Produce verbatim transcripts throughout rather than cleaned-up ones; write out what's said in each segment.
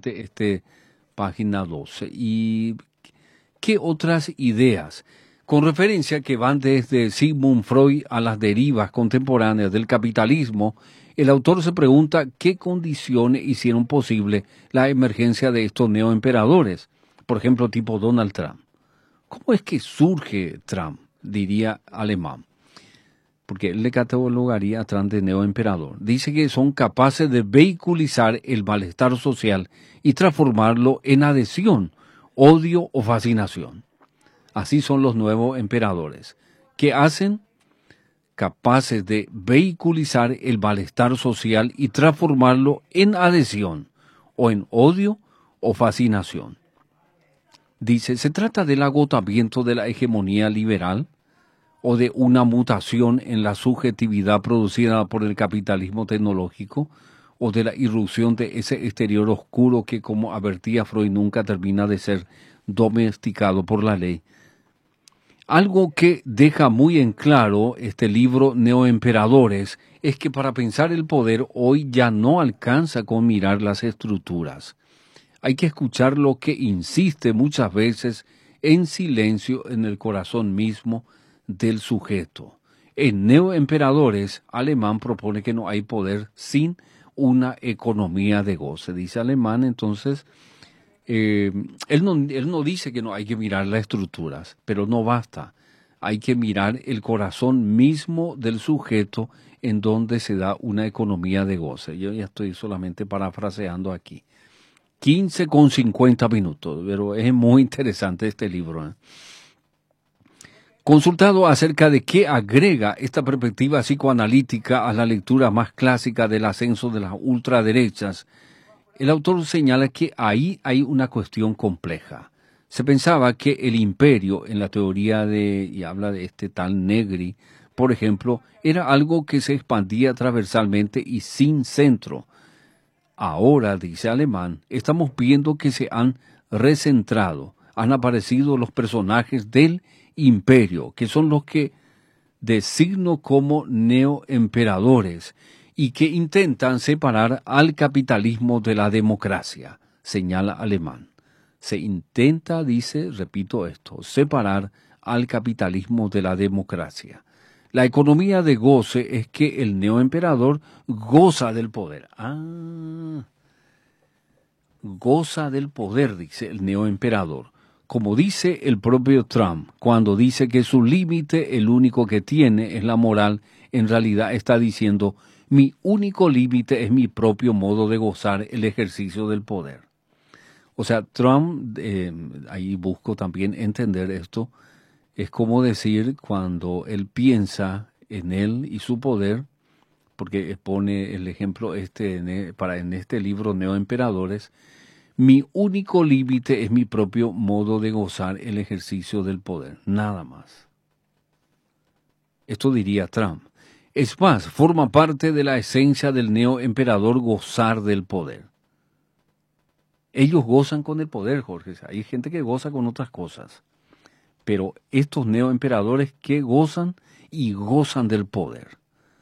interesante este página doce. ¿Y qué otras ideas? Con referencia que van desde Sigmund Freud a las derivas contemporáneas del capitalismo, el autor se pregunta qué condiciones hicieron posible la emergencia de estos neoemperadores, por ejemplo, tipo Donald Trump. ¿Cómo es que surge Trump? Diría Alemán, porque él le catalogaría a Trump de neoemperador. Dice que son capaces de vehiculizar el malestar social y transformarlo en adhesión, odio o fascinación. Así son los nuevos emperadores. ¿Qué hacen? Capaces de vehiculizar el malestar social y transformarlo en adhesión, o en odio o fascinación. Dice, ¿se trata del agotamiento de la hegemonía liberal o de una mutación en la subjetividad producida por el capitalismo tecnológico o de la irrupción de ese exterior oscuro que, como advertía Freud, nunca termina de ser domesticado por la ley? Algo que deja muy en claro este libro Neoemperadores es que para pensar el poder hoy ya no alcanza con mirar las estructuras. Hay que escuchar lo que insiste muchas veces en silencio en el corazón mismo del sujeto. En Neoemperadores, Alemán propone que no hay poder sin una economía de goce. Dice Alemán, entonces, eh, él, no, él no dice que no hay que mirar las estructuras, pero no basta. Hay que mirar el corazón mismo del sujeto en donde se da una economía de goce. Yo ya estoy solamente parafraseando aquí. quince con cincuenta minutos, pero es muy interesante este libro, ¿eh? Consultado acerca de qué agrega esta perspectiva psicoanalítica a la lectura más clásica del ascenso de las ultraderechas, el autor señala que ahí hay una cuestión compleja. Se pensaba que el imperio, en la teoría de, y habla de este tal Negri, por ejemplo, era algo que se expandía transversalmente y sin centro. Ahora, dice Alemán, estamos viendo que se han recentrado, han aparecido los personajes del imperio, que son los que designo como neoemperadores y que intentan separar al capitalismo de la democracia, señala Alemán. Se intenta, dice, repito esto, separar al capitalismo de la democracia. La economía de goce es que el neoemperador goza del poder. Ah, goza del poder, dice el neoemperador. Como dice el propio Trump, cuando dice que su límite, el único que tiene, es la moral, en realidad está diciendo, mi único límite es mi propio modo de gozar el ejercicio del poder. O sea, Trump, eh, ahí busco también entender esto, es como decir cuando él piensa en él y su poder, porque pone el ejemplo este en, para en este libro Neoemperadores, mi único límite es mi propio modo de gozar el ejercicio del poder, nada más. Esto diría Trump. Es más, forma parte de la esencia del neoemperador gozar del poder. Ellos gozan con el poder, Jorge. Hay gente que goza con otras cosas. Pero estos neoemperadores que gozan y gozan del poder.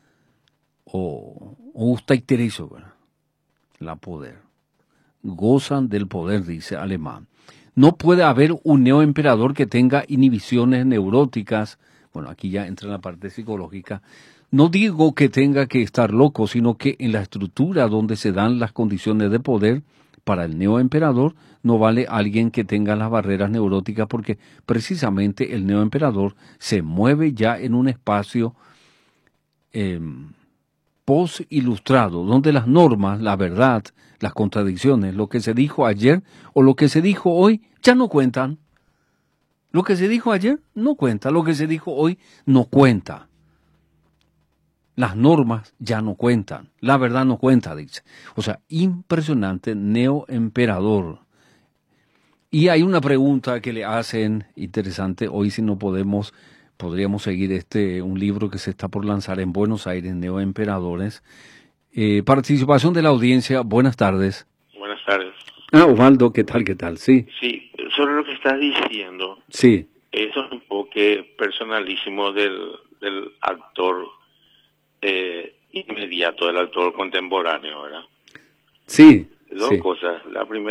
O, o usted eso, ¿verdad? La poder. Gozan del poder, dice Alemán. No puede haber un neoemperador que tenga inhibiciones neuróticas. Bueno, aquí ya entra en la parte psicológica. No digo que tenga que estar loco, sino que en la estructura donde se dan las condiciones de poder, para el neoemperador no vale alguien que tenga las barreras neuróticas porque precisamente el neoemperador se mueve ya en un espacio eh, post-ilustrado, donde las normas, la verdad, las contradicciones, lo que se dijo ayer o lo que se dijo hoy ya no cuentan. Lo que se dijo ayer no cuenta, lo que se dijo hoy no cuenta. Las normas ya no cuentan, la verdad no cuenta, dice. O sea, impresionante, neoemperador. Y hay una pregunta que le hacen, interesante, hoy si no podemos, podríamos seguir este, un libro que se está por lanzar en Buenos Aires, Neoemperadores. Eh, participación de la audiencia, buenas tardes. Buenas tardes. Ah, Osvaldo, ¿qué tal, qué tal? Sí. Sí, sobre lo que estás diciendo. Sí. Es un enfoque personalísimo del, del actor eh, inmediato, del actor contemporáneo, ¿verdad? Sí. Dos sí. cosas. La primera